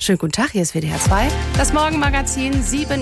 Schönen guten Tag, hier ist WDR 2. Das Morgenmagazin,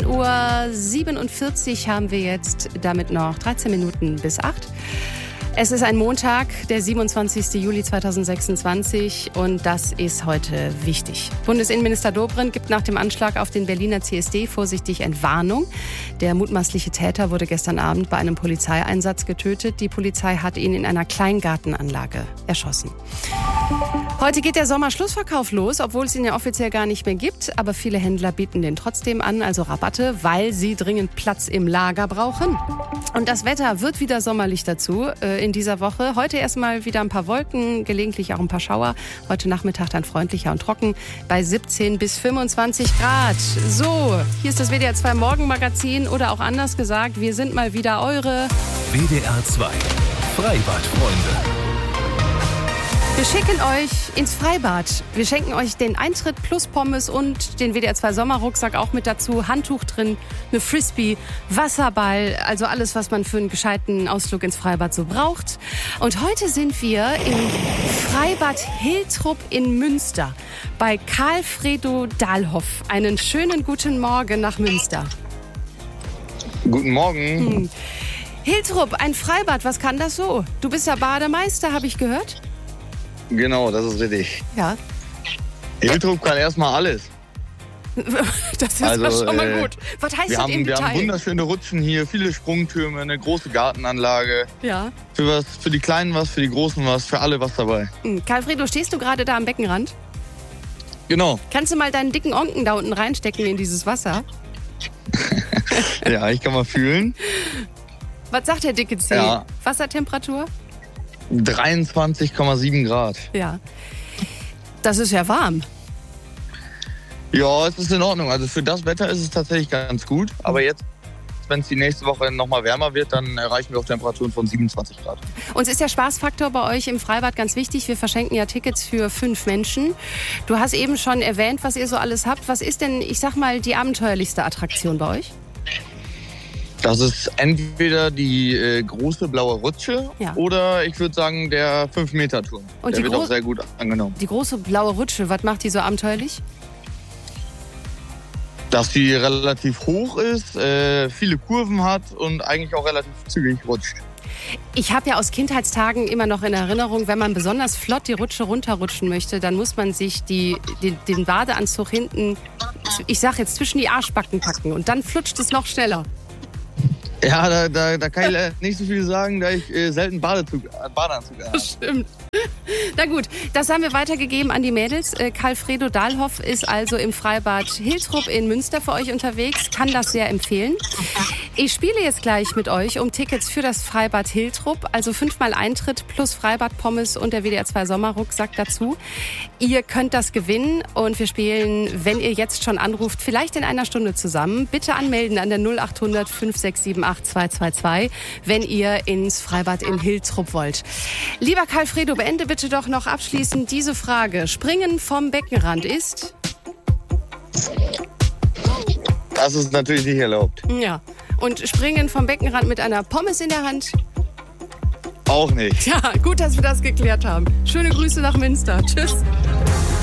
7:47 Uhr haben wir jetzt, damit noch 13 Minuten bis 8. Es ist ein Montag, der 27. Juli 2026 und das ist heute wichtig. Bundesinnenminister Dobrindt gibt nach dem Anschlag auf den Berliner CSD vorsichtig Entwarnung. Der mutmaßliche Täter wurde gestern Abend bei einem Polizeieinsatz getötet. Die Polizei hat ihn in einer Kleingartenanlage erschossen. Heute geht der Sommerschlussverkauf los, obwohl es ihn ja offiziell gar nicht mehr gibt. Aber viele Händler bieten den trotzdem an, also Rabatte, weil sie dringend Platz im Lager brauchen. Und das Wetter wird wieder sommerlich dazu in dieser Woche. Heute erstmal wieder ein paar Wolken, gelegentlich auch ein paar Schauer. Heute Nachmittag dann freundlicher und trocken bei 17 bis 25 Grad. So, hier ist das WDR 2 Morgenmagazin oder auch anders gesagt, wir sind mal wieder eure WDR 2 Freibadfreunde. Wir schicken euch ins Freibad. Wir schenken euch den Eintritt plus Pommes und den WDR 2 Sommerrucksack auch mit dazu. Handtuch drin, eine Frisbee, Wasserball, also alles, was man für einen gescheiten Ausflug ins Freibad so braucht. Und heute sind wir im Freibad Hiltrup in Münster bei Karl-Fredo Dahlhoff. Einen schönen guten Morgen nach Münster. Guten Morgen. Hiltrup, ein Freibad, was kann das so? Du bist ja Bademeister, habe ich gehört. Genau, das ist richtig. Ja. Hiltrup kann erstmal alles. Das ist ja schon mal gut. Was heißt das im Detail? Wir haben wunderschöne Rutschen hier, viele Sprungtürme, eine große Gartenanlage. Ja. Für die Kleinen was, für die Großen was, für alle was dabei. Karl-Fredo, stehst du gerade da am Beckenrand? Genau. Kannst du mal deinen dicken Onken da unten reinstecken in dieses Wasser? Ja, ich kann mal fühlen. Was sagt der dicke Zeh? Ja. Wassertemperatur? 23,7 Grad. Ja. Das ist ja warm. Ja, es ist in Ordnung. Also für das Wetter ist es tatsächlich ganz gut. Aber jetzt, wenn es die nächste Woche nochmal wärmer wird, dann erreichen wir auch Temperaturen von 27 Grad. Uns ist der Spaßfaktor bei euch im Freibad ganz wichtig. Wir verschenken ja Tickets für 5 Menschen. Du hast eben schon erwähnt, was ihr so alles habt. Was ist denn, ich sag mal, die abenteuerlichste Attraktion bei euch? Das ist entweder die große blaue Rutsche oder ich würde sagen der 5-Meter-Turm. Der wird auch sehr gut angenommen. Die große blaue Rutsche, was macht die so abenteuerlich? Dass sie relativ hoch ist, viele Kurven hat und eigentlich auch relativ zügig rutscht. Ich habe ja aus Kindheitstagen immer noch in Erinnerung, wenn man besonders flott die Rutsche runterrutschen möchte, dann muss man sich den Badeanzug hinten, ich sag jetzt, zwischen die Arschbacken packen und dann flutscht es noch schneller. Ja, da kann ich nicht so viel sagen, da ich selten Badeanzug habe. Stimmt. Na gut, das haben wir weitergegeben an die Mädels. Karl-Fredo Dahlhoff ist also im Freibad Hiltrup in Münster für euch unterwegs, kann das sehr empfehlen. Ich spiele jetzt gleich mit euch um Tickets für das Freibad Hiltrup, also 5-mal Eintritt plus Freibad-Pommes und der WDR 2 Sommerrucksack dazu. Ihr könnt das gewinnen und wir spielen, wenn ihr jetzt schon anruft, vielleicht in einer Stunde zusammen. Bitte anmelden an der 0800 5678 222, wenn ihr ins Freibad in Hiltrup wollt. Lieber Karl-Fredo, beende bitte doch noch abschließend diese Frage. Springen vom Beckenrand ist? Das ist natürlich nicht erlaubt. Ja. Und springen vom Beckenrand mit einer Pommes in der Hand? Auch nicht. Ja, gut, dass wir das geklärt haben. Schöne Grüße nach Münster. Tschüss.